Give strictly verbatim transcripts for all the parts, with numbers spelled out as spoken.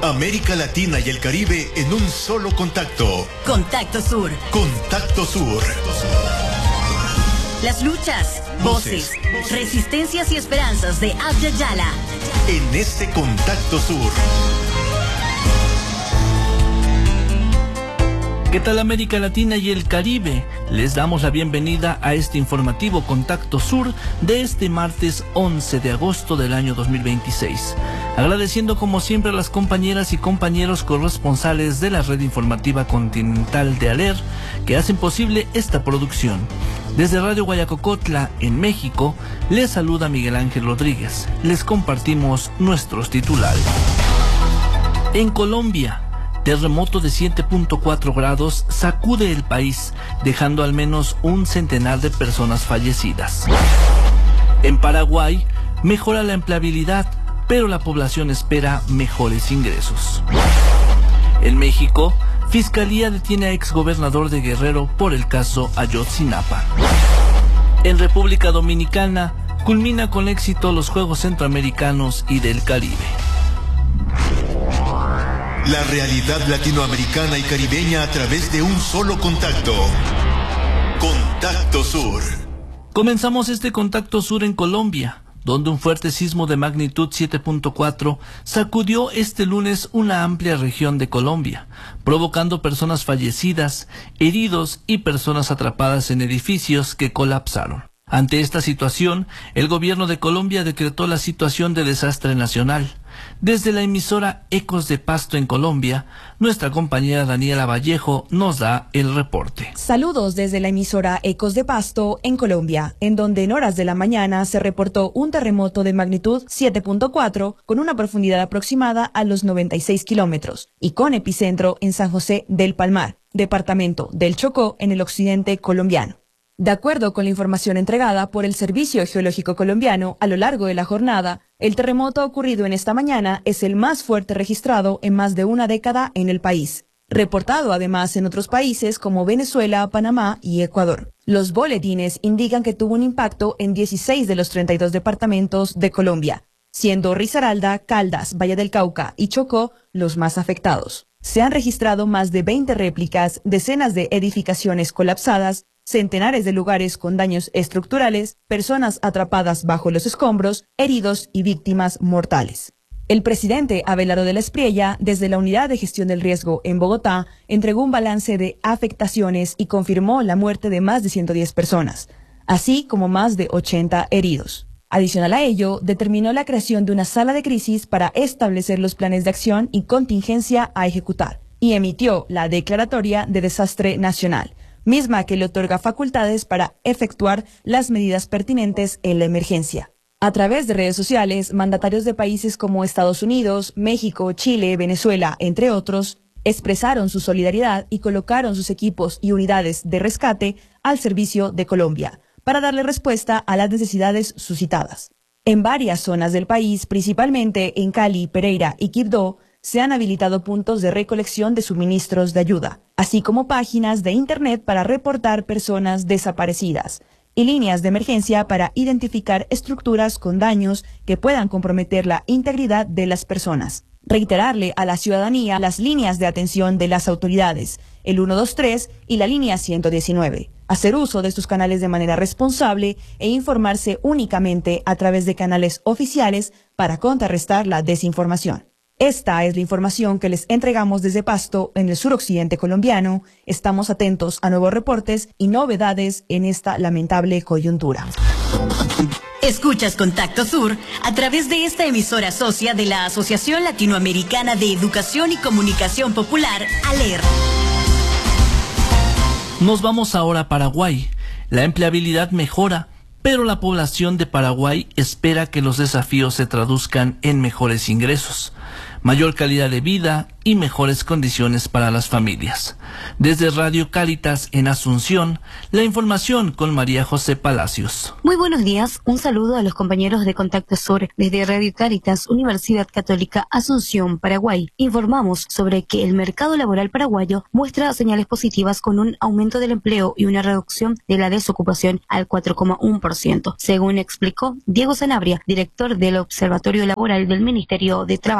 América Latina y el Caribe en un solo contacto. Contacto Sur. Contacto Sur. Las luchas, voces, voces, resistencias y esperanzas de Abya Yala. En este Contacto Sur. ¿Qué tal América Latina y el Caribe? Les damos la bienvenida a este informativo Contacto Sur de este martes once de agosto del año dos mil veintiséis. Agradeciendo como siempre a las compañeras y compañeros corresponsales de la red informativa continental de ALER que hacen posible esta producción. Desde Radio Guayacocotla, en México, les saluda Miguel Ángel Rodríguez. Les compartimos nuestros titulares. En Colombia, terremoto de siete punto cuatro grados sacude el país, dejando al menos un centenar de personas fallecidas. En Paraguay, mejora la empleabilidad, pero la población espera mejores ingresos. En México, Fiscalía detiene a exgobernador de Guerrero por el caso Ayotzinapa. En República Dominicana, culmina con éxito los Juegos Centroamericanos y del Caribe. La realidad latinoamericana y caribeña a través de un solo contacto. Contacto Sur. Comenzamos este Contacto Sur en Colombia, donde un fuerte sismo de magnitud siete punto cuatro sacudió este lunes una amplia región de Colombia, provocando personas fallecidas, heridos y personas atrapadas en edificios que colapsaron. Ante esta situación, el gobierno de Colombia decretó la situación de desastre nacional. Desde la emisora Ecos de Pasto en Colombia, nuestra compañera Daniela Vallejo nos da el reporte. Saludos desde la emisora Ecos de Pasto en Colombia, en donde en horas de la mañana se reportó un terremoto de magnitud siete punto cuatro con una profundidad aproximada a los noventa y seis kilómetros y con epicentro en San José del Palmar, departamento del Chocó, en el occidente colombiano. De acuerdo con la información entregada por el Servicio Geológico Colombiano a lo largo de la jornada, el terremoto ocurrido en esta mañana es el más fuerte registrado en más de una década en el país, reportado además en otros países como Venezuela, Panamá y Ecuador. Los boletines indican que tuvo un impacto en dieciséis de los treinta y dos departamentos de Colombia, siendo Risaralda, Caldas, Valle del Cauca y Chocó los más afectados. Se han registrado más de veinte réplicas, decenas de edificaciones colapsadas, centenares de lugares con daños estructurales, personas atrapadas bajo los escombros, heridos y víctimas mortales. El presidente Abelardo de la Espriella, desde la Unidad de Gestión del Riesgo en Bogotá, entregó un balance de afectaciones y confirmó la muerte de más de ciento diez personas, así como más de ochenta heridos. Adicional a ello, determinó la creación de una sala de crisis para establecer los planes de acción y contingencia a ejecutar, y emitió la Declaratoria de Desastre Nacional, misma que le otorga facultades para efectuar las medidas pertinentes en la emergencia. A través de redes sociales, mandatarios de países como Estados Unidos, México, Chile, Venezuela, entre otros, expresaron su solidaridad y colocaron sus equipos y unidades de rescate al servicio de Colombia, para darle respuesta a las necesidades suscitadas. En varias zonas del país, principalmente en Cali, Pereira y Quibdó, se han habilitado puntos de recolección de suministros de ayuda, así como páginas de internet para reportar personas desaparecidas y líneas de emergencia para identificar estructuras con daños que puedan comprometer la integridad de las personas. Reiterarle a la ciudadanía las líneas de atención de las autoridades, el uno dos tres y la línea ciento diecinueve. Hacer uso de estos canales de manera responsable e informarse únicamente a través de canales oficiales para contrarrestar la desinformación. Esta es la información que les entregamos desde Pasto, en el suroccidente colombiano. Estamos atentos a nuevos reportes y novedades en esta lamentable coyuntura. Escuchas Contacto Sur a través de esta emisora socia de la Asociación Latinoamericana de Educación y Comunicación Popular, ALER. Nos vamos ahora a Paraguay. La empleabilidad mejora, pero la población de Paraguay espera que los desafíos se traduzcan en mejores ingresos, mayor calidad de vida y mejores condiciones para las familias. Desde Radio Cáritas en Asunción, la información con María José Palacios. Muy buenos días, un saludo a los compañeros de Contacto Sur desde Radio Cáritas, Universidad Católica Asunción, Paraguay. Informamos sobre que el mercado laboral paraguayo muestra señales positivas con un aumento del empleo y una reducción de la desocupación al cuatro coma uno por ciento, según explicó Diego Sanabria, director del Observatorio Laboral del Ministerio de Trabajo.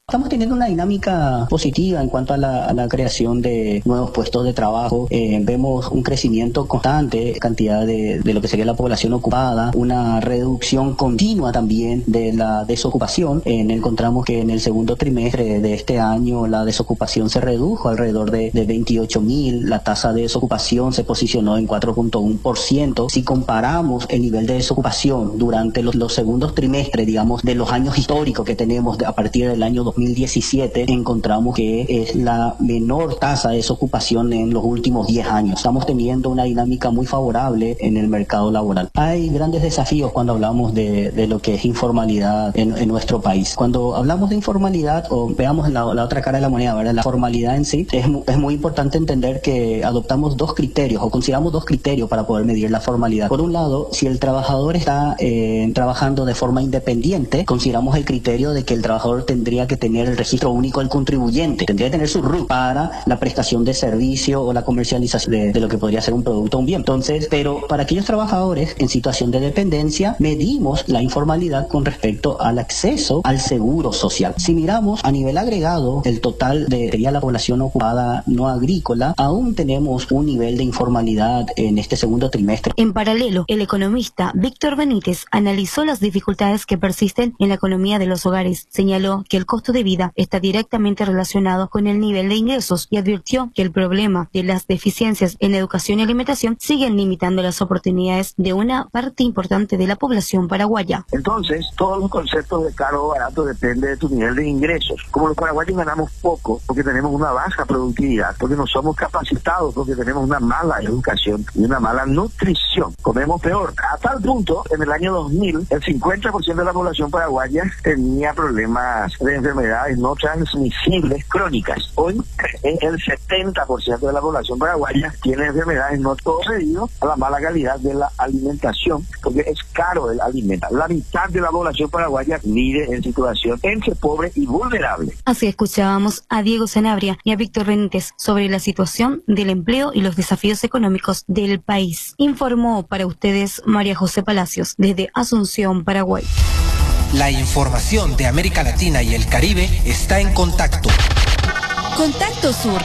Estamos teniendo una dinámica positiva en cuanto a la, a la creación de nuevos puestos de trabajo. Eh, vemos un crecimiento constante, cantidad de, de lo que sería la población ocupada, una reducción continua también de la desocupación. Eh, encontramos que en el segundo trimestre de este año la desocupación se redujo alrededor de, de veintiocho mil, la tasa de desocupación se posicionó en cuatro punto uno por ciento. Si comparamos el nivel de desocupación durante los, los segundos trimestres, digamos, de los años históricos que tenemos de, a partir del año dos mil diecisiete, encontramos que es la menor tasa de desocupación en los últimos diez años. Estamos teniendo una dinámica muy favorable en el mercado laboral. Hay grandes desafíos cuando hablamos de, de lo que es informalidad en, en nuestro país. Cuando hablamos de informalidad, o veamos la, la otra cara de la moneda, ¿verdad? La formalidad en sí, es, es muy importante entender que adoptamos dos criterios, o consideramos dos criterios para poder medir la formalidad. Por un lado, si el trabajador está eh, trabajando de forma independiente, consideramos el criterio de que el trabajador tendría que tener el registro único del contribuyente, tendría que tener su R U T para la prestación de servicio o la comercialización de, de lo que podría ser un producto o un bien. Entonces, pero para aquellos trabajadores en situación de dependencia, medimos la informalidad con respecto al acceso al seguro social. Si miramos a nivel agregado el total de sería la población ocupada no agrícola, aún tenemos un nivel de informalidad en este segundo trimestre. En paralelo, el economista Víctor Benítez analizó las dificultades que persisten en la economía de los hogares. Señaló que el costo de vida está directamente relacionado con el nivel de ingresos y advirtió que el problema de las deficiencias en educación y alimentación siguen limitando las oportunidades de una parte importante de la población paraguaya. Entonces, todos los conceptos de caro o barato depende de tu nivel de ingresos. Como los paraguayos ganamos poco porque tenemos una baja productividad, porque no somos capacitados, porque tenemos una mala educación y una mala nutrición. Comemos peor. A tal punto, en el año dos mil, el cincuenta por ciento de la población paraguaya tenía problemas de enfermedades no transmisibles crónicas. Hoy, el setenta por ciento de la población paraguaya tiene enfermedades no todo debido a la mala calidad de la alimentación, porque es caro el alimento. La mitad de la población paraguaya vive en situación entre pobre y vulnerable. Así escuchábamos a Diego Sanabria y a Víctor Benítez sobre la situación del empleo y los desafíos económicos del país. Informó para ustedes María José Palacios desde Asunción, Paraguay. La información de América Latina y el Caribe está en Contacto. Contacto Sur.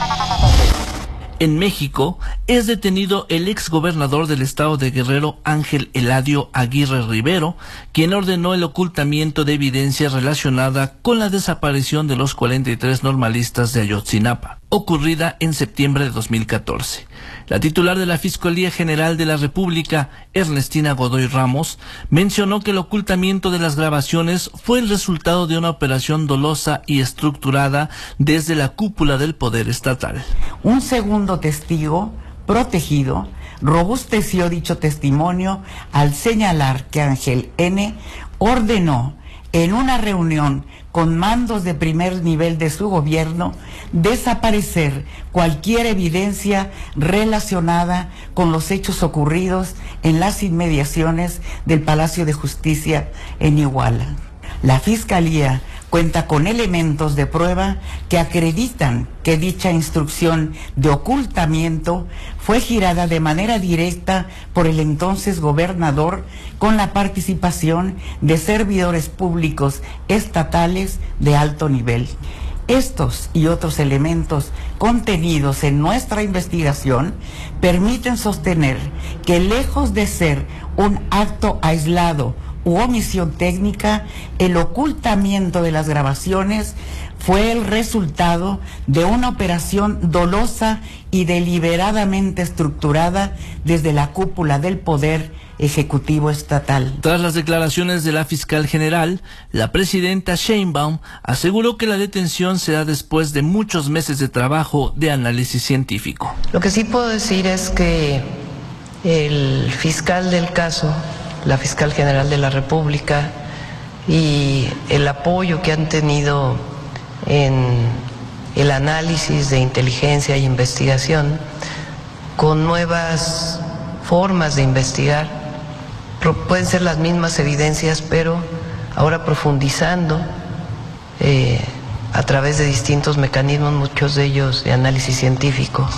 En México es detenido el exgobernador del estado de Guerrero, Ángel Eladio Aguirre Rivero, quien ordenó el ocultamiento de evidencia relacionada con la desaparición de los cuarenta y tres normalistas de Ayotzinapa, ocurrida en septiembre de dos mil catorce. La titular de la Fiscalía General de la República, Ernestina Godoy Ramos, mencionó que el ocultamiento de las grabaciones fue el resultado de una operación dolosa y estructurada desde la cúpula del poder estatal. Un segundo testigo, protegido, robusteció dicho testimonio al señalar que Ángel N. ordenó en una reunión con mandos de primer nivel de su gobierno desaparecer cualquier evidencia relacionada con los hechos ocurridos en las inmediaciones del Palacio de Justicia en Iguala. La Fiscalía cuenta con elementos de prueba que acreditan que dicha instrucción de ocultamiento fue girada de manera directa por el entonces gobernador con la participación de servidores públicos estatales de alto nivel. Estos y otros elementos contenidos en nuestra investigación permiten sostener que, lejos de ser un acto aislado u omisión técnica, el ocultamiento de las grabaciones fue el resultado de una operación dolosa y deliberadamente estructurada desde la cúpula del Poder Ejecutivo Estatal. Tras las declaraciones de la fiscal general, la presidenta Sheinbaum aseguró que la detención se da después de muchos meses de trabajo de análisis científico. Lo que sí puedo decir es que el fiscal del caso, la fiscal general de la República, y el apoyo que han tenido en el análisis de inteligencia e investigación con nuevas formas de investigar, pueden ser las mismas evidencias, pero ahora profundizando eh, a través de distintos mecanismos, muchos de ellos de análisis científico,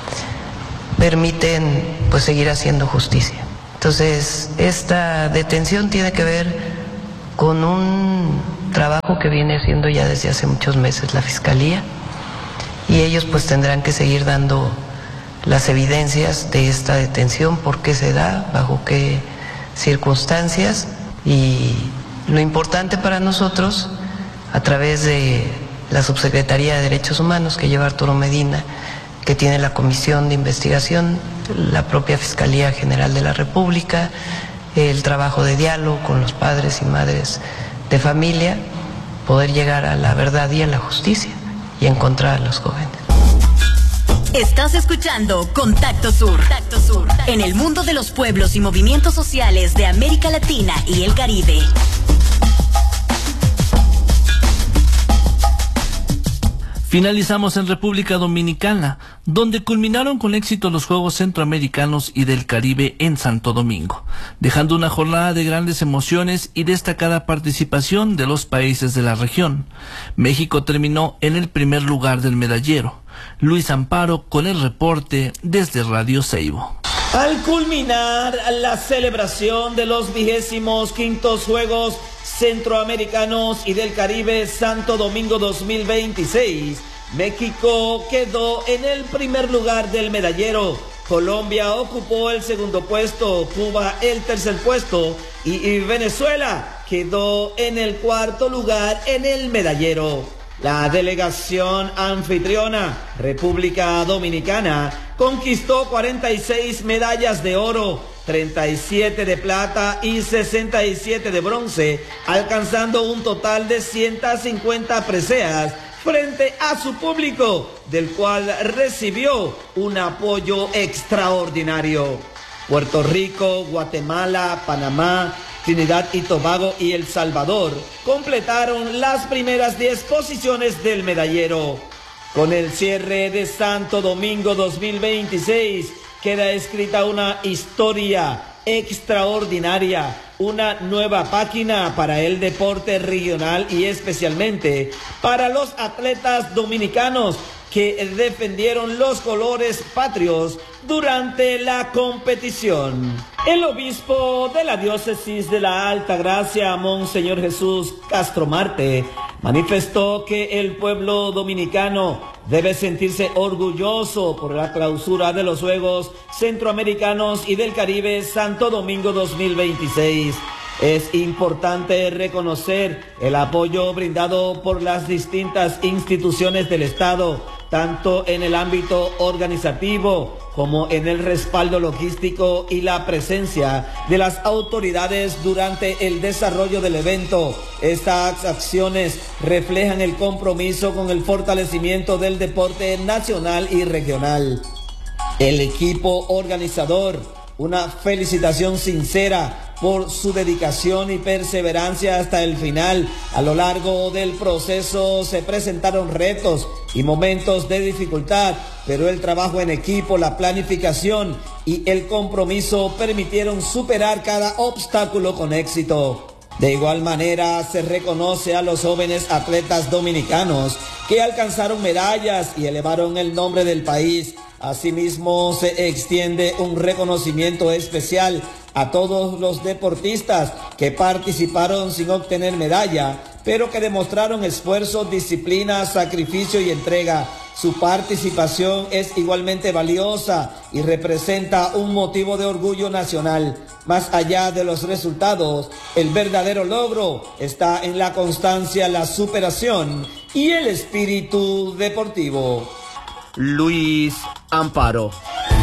permiten pues seguir haciendo justicia. Entonces, esta detención tiene que ver con un trabajo que viene haciendo ya desde hace muchos meses la Fiscalía, y ellos pues tendrán que seguir dando las evidencias de esta detención, por qué se da, bajo qué circunstancias, y lo importante para nosotros, a través de la Subsecretaría de Derechos Humanos que lleva Arturo Medina, que tiene la Comisión de Investigación, la propia Fiscalía General de la República, el trabajo de diálogo con los padres y madres de familia, poder llegar a la verdad y a la justicia y encontrar a los jóvenes. Estás escuchando Contacto Sur. Contacto Sur. En el mundo de los pueblos y movimientos sociales de América Latina y el Caribe. Finalizamos en República Dominicana, donde culminaron con éxito los Juegos Centroamericanos y del Caribe en Santo Domingo, dejando una jornada de grandes emociones y destacada participación de los países de la región. México terminó en el primer lugar del medallero. Luis Amparo con el reporte desde Radio Seibo. Al culminar la celebración de los vigésimos quintos Juegos Centroamericanos y del Caribe Santo Domingo dos mil veintiséis, México quedó en el primer lugar del medallero, Colombia ocupó el segundo puesto, Cuba el tercer puesto y, y Venezuela quedó en el cuarto lugar en el medallero. La delegación anfitriona, República Dominicana, conquistó cuarenta y seis medallas de oro, treinta y siete de plata y sesenta y siete de bronce, alcanzando un total de ciento cincuenta preseas frente a su público, del cual recibió un apoyo extraordinario. Puerto Rico, Guatemala, Panamá, Trinidad y Tobago y El Salvador completaron las primeras diez posiciones del medallero. Con el cierre de Santo Domingo dos mil veintiséis queda escrita una historia extraordinaria, una nueva página para el deporte regional y especialmente para los atletas dominicanos que defendieron los colores patrios durante la competición. El obispo de la diócesis de la Altagracia, Monseñor Jesús Castro Marte, manifestó que el pueblo dominicano debe sentirse orgulloso por la clausura de los Juegos Centroamericanos y del Caribe Santo Domingo dos mil veintiséis. Es importante reconocer el apoyo brindado por las distintas instituciones del Estado, tanto en el ámbito organizativo como en el respaldo logístico y la presencia de las autoridades durante el desarrollo del evento. Estas acciones reflejan el compromiso con el fortalecimiento del deporte nacional y regional. El equipo organizador, una felicitación sincera por su dedicación y perseverancia hasta el final. A lo largo del proceso se presentaron retos y momentos de dificultad, pero el trabajo en equipo, la planificación y el compromiso permitieron superar cada obstáculo con éxito. De igual manera, se reconoce a los jóvenes atletas dominicanos que alcanzaron medallas y elevaron el nombre del país. Asimismo, se extiende un reconocimiento especial a todos los deportistas que participaron sin obtener medalla, pero que demostraron esfuerzo, disciplina, sacrificio y entrega. Su participación es igualmente valiosa y representa un motivo de orgullo nacional. Más allá de los resultados, el verdadero logro está en la constancia, la superación y el espíritu deportivo. Luis Amparo.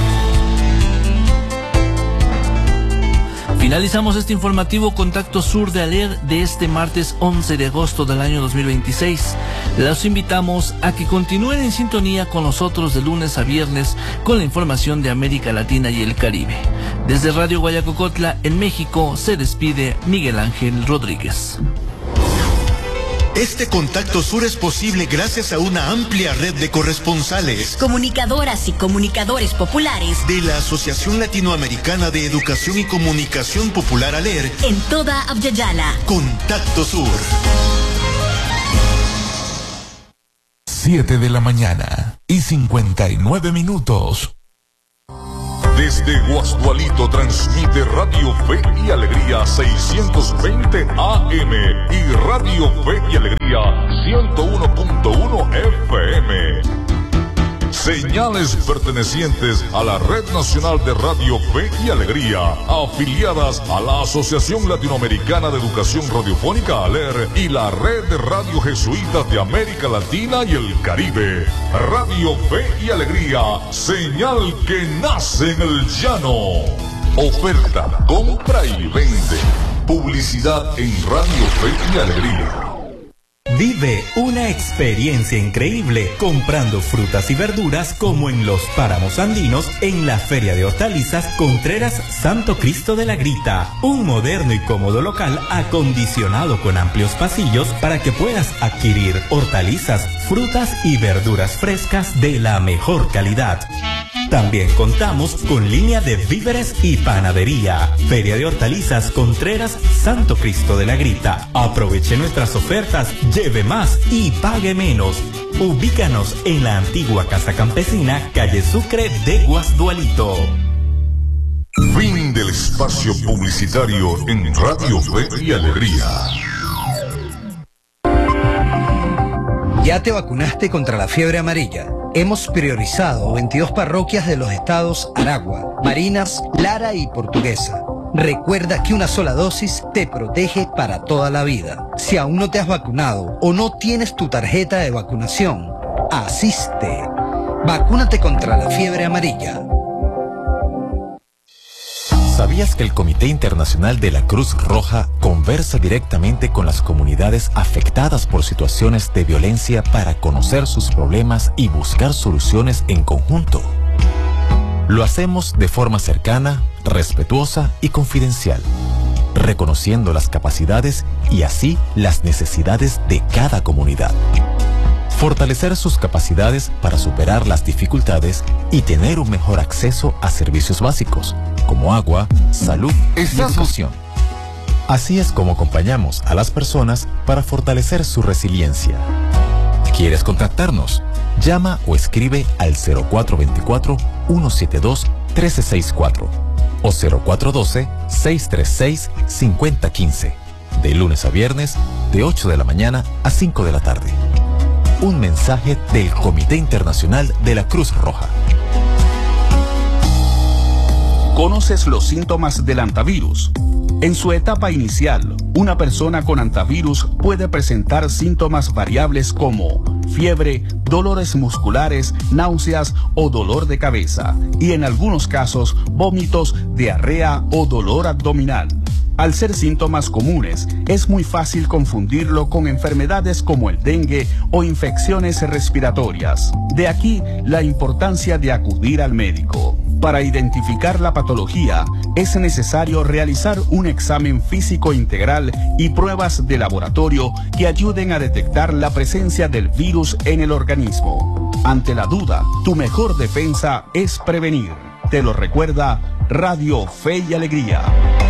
Finalizamos este informativo Contacto Sur de Aler de este martes once de agosto del año dos mil veintiséis. Los invitamos a que continúen en sintonía con nosotros de lunes a viernes con la información de América Latina y el Caribe. Desde Radio Guayacocotla, en México, se despide Miguel Ángel Rodríguez. Este Contacto Sur es posible gracias a una amplia red de corresponsales, comunicadoras y comunicadores populares de la Asociación Latinoamericana de Educación y Comunicación Popular ALER en toda Abya-Yala. Contacto Sur. siete de la mañana y cincuenta y nueve minutos. De Desde Guasdualito transmite Radio Fe y Alegría seiscientos veinte A M y Radio Fe y Alegría ciento uno punto uno F M. Señales pertenecientes a la Red Nacional de Radio Fe y Alegría, afiliadas a la Asociación Latinoamericana de Educación Radiofónica ALER y la Red de Radio Jesuitas de América Latina y el Caribe. Radio Fe y Alegría, señal que nace en el llano. Oferta, compra y vende. Publicidad en Radio Fe y Alegría. Vive una experiencia increíble comprando frutas y verduras como en los páramos andinos en la Feria de Hortalizas Contreras Santo Cristo de la Grita. Un moderno y cómodo local acondicionado con amplios pasillos para que puedas adquirir hortalizas, frutas y verduras frescas de la mejor calidad. También contamos con línea de víveres y panadería. Feria de Hortalizas Contreras Santo Cristo de la Grita. Aproveche nuestras ofertas, lleve más y pague menos. Ubícanos en la antigua Casa Campesina, calle Sucre de Guasdualito. Fin del espacio publicitario en Radio Fe y Alegría. ¿Ya te vacunaste contra la fiebre amarilla? Hemos priorizado veintidós parroquias de los estados Aragua, Barinas, Lara y Portuguesa. Recuerda que una sola dosis te protege para toda la vida. Si aún no te has vacunado o no tienes tu tarjeta de vacunación, asiste. Vacúnate contra la fiebre amarilla. ¿Sabías que el Comité Internacional de la Cruz Roja conversa directamente con las comunidades afectadas por situaciones de violencia para conocer sus problemas y buscar soluciones en conjunto? Lo hacemos de forma cercana, respetuosa y confidencial, reconociendo las capacidades y así las necesidades de cada comunidad. Fortalecer sus capacidades para superar las dificultades y tener un mejor acceso a servicios básicos, como agua, salud y educación. Así es como acompañamos a las personas para fortalecer su resiliencia. ¿Quieres contactarnos? Llama o escribe al cero cuatro dos cuatro, uno siete dos, uno tres seis cuatro o cero cuatro uno dos, seis tres seis, cinco cero uno cinco, de lunes a viernes, de ocho de la mañana a cinco de la tarde. Un mensaje del Comité Internacional de la Cruz Roja. ¿Conoces los síntomas del hantavirus? En su etapa inicial, una persona con hantavirus puede presentar síntomas variables como fiebre, dolores musculares, náuseas o dolor de cabeza, y en algunos casos, vómitos, diarrea o dolor abdominal. Al ser síntomas comunes, es muy fácil confundirlo con enfermedades como el dengue o infecciones respiratorias. De aquí la importancia de acudir al médico. Para identificar la patología, es necesario realizar un examen físico integral y pruebas de laboratorio que ayuden a detectar la presencia del virus en el organismo. Ante la duda, tu mejor defensa es prevenir. Te lo recuerda Radio Fe y Alegría.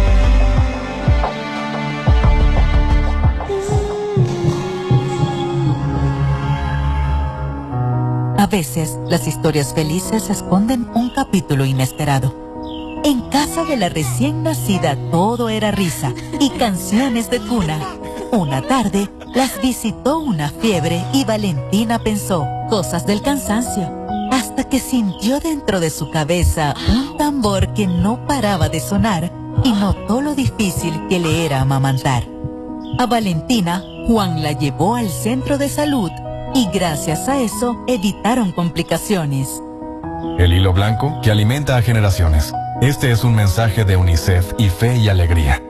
A veces, las historias felices esconden un capítulo inesperado. En casa de la recién nacida todo era risa y canciones de cuna. Una tarde, las visitó una fiebre y Valentina pensó cosas del cansancio, hasta que sintió dentro de su cabeza un tambor que no paraba de sonar y notó lo difícil que le era amamantar. A Valentina, Juan la llevó al centro de salud y gracias a eso evitaron complicaciones. El hilo blanco que alimenta a generaciones. Este es un mensaje de UNICEF y Fe y Alegría.